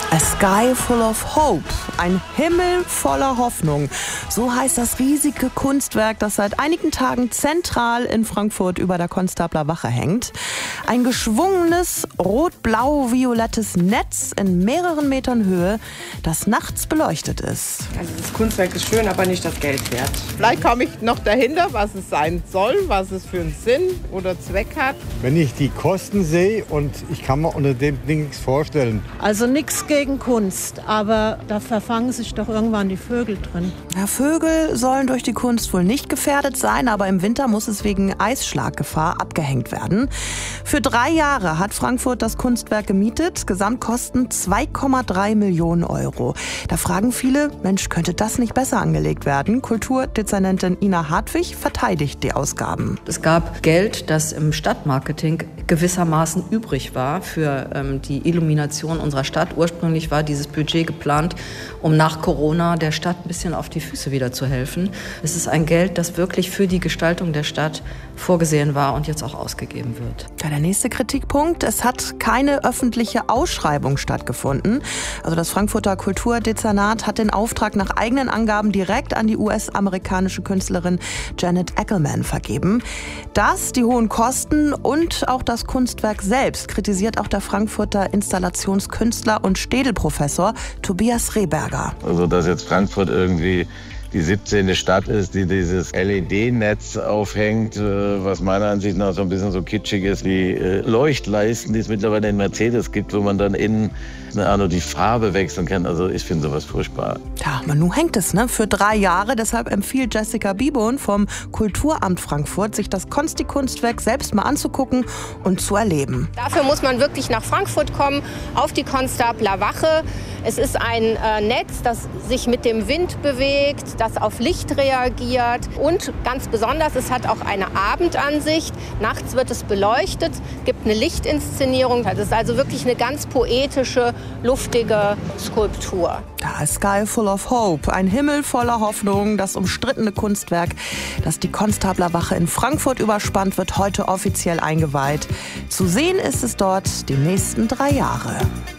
A Sky Full of Hope, ein Himmel voller Hoffnung. So heißt das riesige Kunstwerk, das seit einigen Tagen zentral in Frankfurt über der Konstabler Wache hängt. Ein geschwungenes rot-blau-violettes Netz in mehreren Metern Höhe, das nachts beleuchtet ist. Also das Kunstwerk ist schön, aber nicht das Geld wert. Vielleicht komme ich noch dahinter, was es sein soll, was es für einen Sinn oder Zweck hat. Wenn ich die Kosten sehe und ich kann mir unter dem Ding nichts vorstellen. Also nichts gegen Kunst, aber da verfangen sich doch irgendwann die Vögel drin. Ja, Vögel sollen durch die Kunst wohl nicht gefährdet sein, aber im Winter muss es wegen Eisschlaggefahr abgehängt werden. Für 3 Jahre hat Frankfurt das Kunstwerk gemietet, Gesamtkosten 2,3 Millionen Euro. Da fragen viele, Mensch, könnte das nicht besser angelegt werden? Kulturdezernentin Ina Hartwig verteidigt die Ausgaben. Es gab Geld, das im Stadtmarketing gewissermaßen übrig war für die Illumination unserer Stadt. Ursprünglich war dieses Budget geplant, um nach Corona der Stadt ein bisschen auf die Füße wieder zu helfen. Es ist ein Geld, das wirklich für die Gestaltung der Stadt vorgesehen war und jetzt auch ausgegeben wird. Ja, der nächste Kritikpunkt, es hat keine öffentliche Ausschreibung stattgefunden. Also das Frankfurter Kulturdezernat hat den Auftrag nach eigenen Angaben direkt an die US-amerikanische Künstlerin Janet Ackerman vergeben. Das, die hohen Kosten und auch das Kunstwerk selbst kritisiert auch der Frankfurter Installationskünstler und Städelprofessor Tobias Rehberger. Also dass jetzt Frankfurt irgendwie die 17. Stadt ist, die dieses LED-Netz aufhängt, was meiner Ansicht nach so ein bisschen so kitschig ist wie Leuchtleisten, die es mittlerweile in Mercedes gibt, wo man dann innen die Farbe wechseln kann. Also ich finde sowas furchtbar. Ja, aber nun hängt es, für 3 Jahre. Deshalb empfiehlt Jessica Bibon vom Kulturamt Frankfurt, sich das Konsti-Kunstwerk selbst mal anzugucken und zu erleben. Dafür muss man wirklich nach Frankfurt kommen, auf die Konstabler Wache. Es ist ein Netz, das sich mit dem Wind bewegt, das auf Licht reagiert und ganz besonders, es hat auch eine Abendansicht. Nachts wird es beleuchtet, gibt eine Lichtinszenierung. Das ist also wirklich eine ganz poetische, luftige Skulptur. A Sky Full of Hope, ein Himmel voller Hoffnung. Das umstrittene Kunstwerk, das die Konstabler Wache in Frankfurt überspannt, wird heute offiziell eingeweiht. Zu sehen ist es dort die nächsten 3 Jahre.